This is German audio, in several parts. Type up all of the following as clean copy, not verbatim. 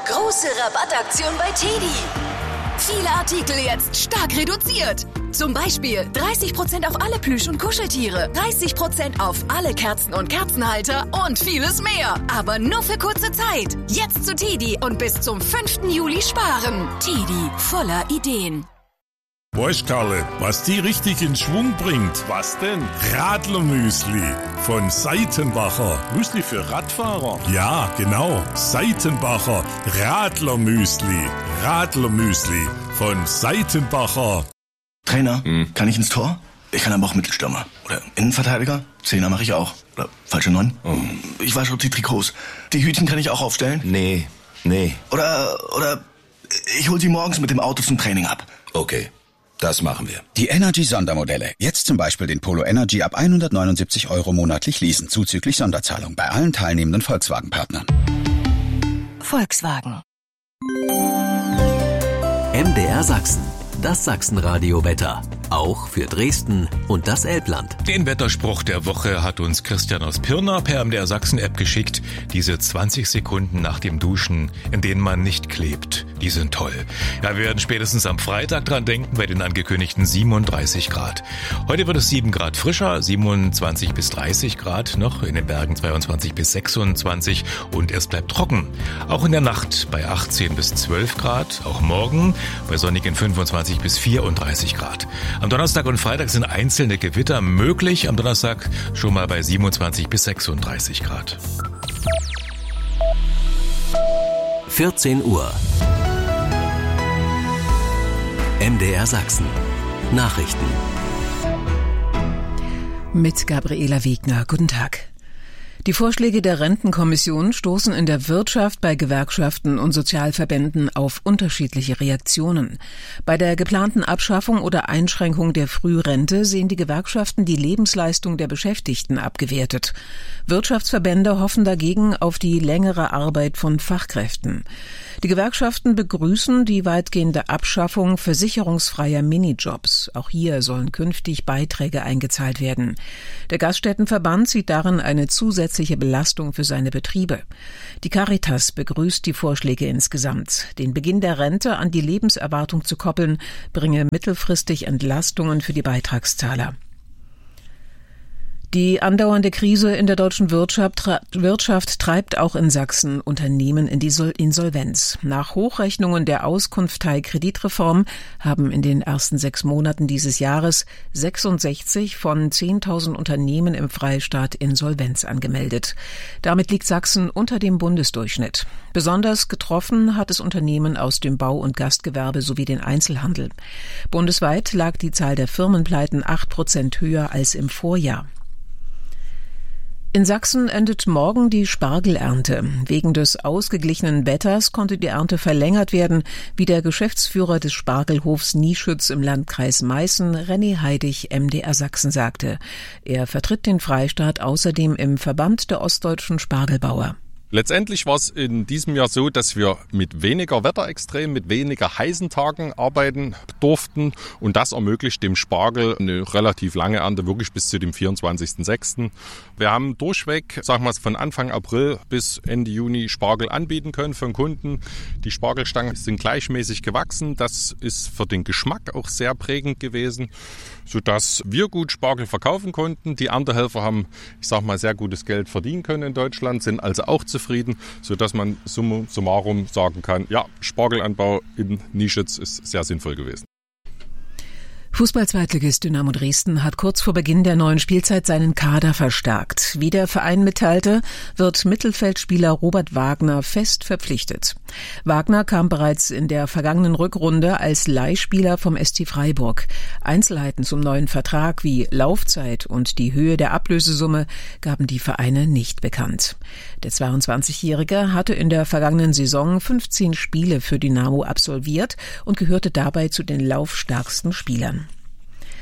Große Rabattaktion bei TEDi. Viele Artikel jetzt stark reduziert. Zum Beispiel 30% auf alle Plüsch- und Kuscheltiere, 30% auf alle Kerzen und Kerzenhalter und vieles mehr. Aber nur für kurze Zeit. Jetzt zu TEDi und bis zum 5. Juli sparen. TEDi, voller Ideen. Weißt Karle, was die richtig in Schwung bringt? Was denn? Radlermüsli von Seitenbacher. Müsli für Radfahrer? Ja, genau. Seitenbacher Radlermüsli. Radlermüsli von Seitenbacher. Trainer, kann ich ins Tor? Ich kann aber auch Mittelstürmer. Oder Innenverteidiger? Zehner mache ich auch. Oder falsche 9? Ich wasche auch die Trikots. Die Hütchen kann ich auch aufstellen? Nee. Oder ich hol sie morgens mit dem Auto zum Training ab. Okay, das machen wir. Die Energy-Sondermodelle. Jetzt zum Beispiel den Polo Energy ab 179 € monatlich leasen, zuzüglich Sonderzahlung bei allen teilnehmenden Volkswagen-Partnern. Volkswagen. MDR Sachsen. Das Sachsenradio-Wetter. Auch für Dresden und das Elbland. Den Wetterspruch der Woche hat uns Christian aus Pirna per MDR Sachsen-App geschickt. Diese 20 Sekunden nach dem Duschen, in denen man nicht klebt, die sind toll. Ja, wir werden spätestens am Freitag dran denken bei den angekündigten 37 Grad. Heute wird es 7 Grad frischer, 27 bis 30 Grad noch, in den Bergen 22 bis 26 und es bleibt trocken. Auch in der Nacht bei 18 bis 12 Grad, auch morgen bei sonnigen 25 bis 34 Grad. Am Donnerstag und Freitag sind einzelne Gewitter möglich. Am Donnerstag schon mal bei 27 bis 36 Grad. 14 Uhr. MDR Sachsen. Nachrichten. Mit Gabriela Wegner. Guten Tag. Die Vorschläge der Rentenkommission stoßen in der Wirtschaft, bei Gewerkschaften und Sozialverbänden auf unterschiedliche Reaktionen. Bei der geplanten Abschaffung oder Einschränkung der Frührente sehen die Gewerkschaften die Lebensleistung der Beschäftigten abgewertet. Wirtschaftsverbände hoffen dagegen auf die längere Arbeit von Fachkräften. Die Gewerkschaften begrüßen die weitgehende Abschaffung versicherungsfreier Minijobs. Auch hier sollen künftig Beiträge eingezahlt werden. Der Gaststättenverband sieht darin eine zusätzliche Belastung für seine Betriebe. Die Caritas begrüßt die Vorschläge insgesamt. Den Beginn der Rente an die Lebenserwartung zu koppeln, bringe mittelfristig Entlastungen für die Beitragszahler. Die andauernde Krise in der deutschen Wirtschaft treibt auch in Sachsen Unternehmen in die Insolvenz. Nach Hochrechnungen der Auskunftei Kreditreform haben in den ersten 6 Monaten dieses Jahres 66 von 10.000 Unternehmen im Freistaat Insolvenz angemeldet. Damit liegt Sachsen unter dem Bundesdurchschnitt. Besonders getroffen hat es Unternehmen aus dem Bau- und Gastgewerbe sowie den Einzelhandel. Bundesweit lag die Zahl der Firmenpleiten 8% höher als im Vorjahr. In Sachsen endet morgen die Spargelernte. Wegen des ausgeglichenen Wetters konnte die Ernte verlängert werden, wie der Geschäftsführer des Spargelhofs Nieschütz im Landkreis Meißen, René Heidig, MDR Sachsen, sagte. Er vertritt den Freistaat außerdem im Verband der ostdeutschen Spargelbauer. Letztendlich war es in diesem Jahr so, dass wir mit weniger Wetterextremen, mit weniger heißen Tagen arbeiten durften. Und das ermöglicht dem Spargel eine relativ lange Ernte, wirklich bis zu dem 24.06. Wir haben durchweg, sagen wir es, von Anfang April bis Ende Juni Spargel anbieten können für den Kunden. Die Spargelstangen sind gleichmäßig gewachsen. Das ist für den Geschmack auch sehr prägend gewesen, sodass wir gut Spargel verkaufen konnten. Die Erntehelfer haben, ich sag mal, sehr gutes Geld verdienen können in Deutschland, sind also auch zufrieden, sodass man summa summarum sagen kann, ja, Spargelanbau in Nieschütz ist sehr sinnvoll gewesen. Fußball-Zweitligist Dynamo Dresden hat kurz vor Beginn der neuen Spielzeit seinen Kader verstärkt. Wie der Verein mitteilte, wird Mittelfeldspieler Robert Wagner fest verpflichtet. Wagner kam bereits in der vergangenen Rückrunde als Leihspieler vom SC Freiburg. Einzelheiten zum neuen Vertrag wie Laufzeit und die Höhe der Ablösesumme gaben die Vereine nicht bekannt. Der 22-Jährige hatte in der vergangenen Saison 15 Spiele für Dynamo absolviert und gehörte dabei zu den laufstärksten Spielern.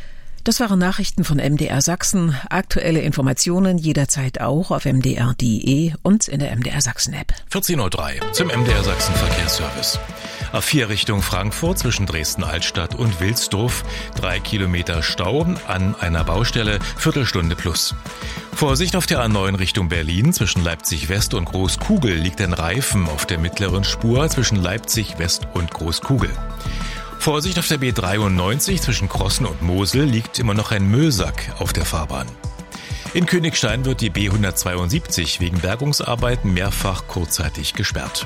Das waren Nachrichten von MDR Sachsen. Aktuelle Informationen jederzeit auch auf mdr.de und in der MDR Sachsen App. 14:03 Uhr zum MDR Sachsen Verkehrsservice. A4 Richtung Frankfurt zwischen Dresden-Altstadt und Wilsdruff. 3 Kilometer Stau an einer Baustelle, Viertelstunde plus. Vorsicht auf der A9 Richtung Berlin. Zwischen Leipzig West und Großkugel liegt ein Reifen auf der mittleren Spur zwischen Leipzig West und Großkugel. Vorsicht auf der B93 zwischen Krossen und Mosel liegt immer noch ein Müllsack auf der Fahrbahn. In Königstein wird die B172 wegen Bergungsarbeiten mehrfach kurzzeitig gesperrt.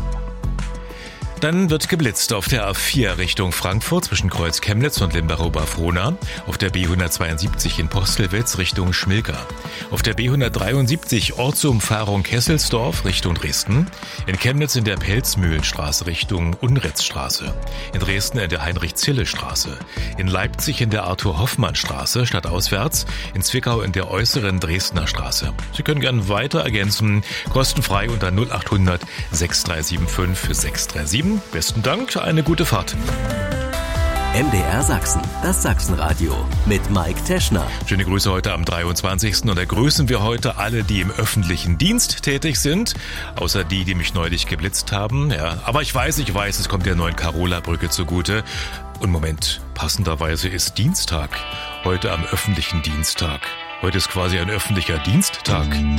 Dann wird geblitzt auf der A4 Richtung Frankfurt zwischen Kreuz Chemnitz und Limdach-Oberfrohna, auf der B172 in Postelwitz Richtung Schmilka, auf der B173 Ortsumfahrung Kesselsdorf Richtung Dresden, in Chemnitz in der Pelzmühlenstraße Richtung Unritzstraße, in Dresden in der Heinrich-Zille-Straße, in Leipzig in der Arthur-Hoffmann-Straße stadtauswärts, in Zwickau in der äußeren Dresdner Straße. Sie können gern weiter ergänzen, kostenfrei unter 0800 6375 637. Besten Dank, eine gute Fahrt. MDR Sachsen, das Sachsenradio mit Mike Teschner. Schöne Grüße heute am 23. Und da grüßen wir heute alle, die im öffentlichen Dienst tätig sind, außer die mich neulich geblitzt haben. Ja, aber ich weiß, es kommt der neuen Carola-Brücke zugute. Und Moment, passenderweise ist Dienstag, heute am öffentlichen Dienstag. Heute ist quasi ein öffentlicher Diensttag.